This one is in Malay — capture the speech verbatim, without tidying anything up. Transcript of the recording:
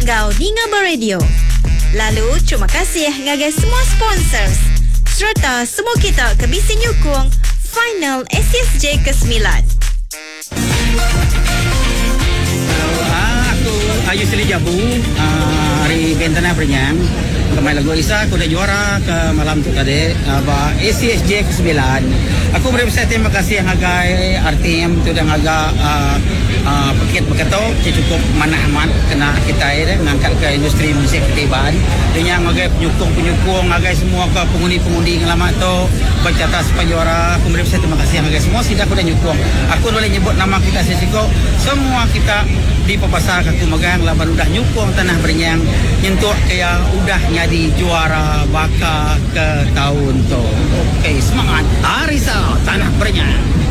ngau di Ngaba Radio. Lalu, terima kasih ngagai semua sponsors serta semua kita ke bisi nyukung final S S J ke sembilan. Uh, aku Ayu Sili Jabu, uh, hari Bentana Perenyang. Kemain lagu Isa, aku dah juara ke malam tu tadi, uh, A C S J ke sembilan. Aku beri besar terima kasih ngagai R T M tu dan agak uh, uh, paket begitu, cukup mana amat kena kita ya, ngangkat ke industri musik ketiban. Dengan ngagai penyukung-penyukung, ngagai semua ke pengundi-pengundi yang lama tu, bercatat sepanjang juara. Aku beri besar terima kasih ngagai semua, sudah aku dah nyukung. Aku boleh nyebut nama kita sesiko, semua kita di Papasar aku megang laban udah nyukung tanah Berenyang nyentuh kaya udah jadi juara baka ke tahun tu. Okey, semangat Arisa tanah Berenyang.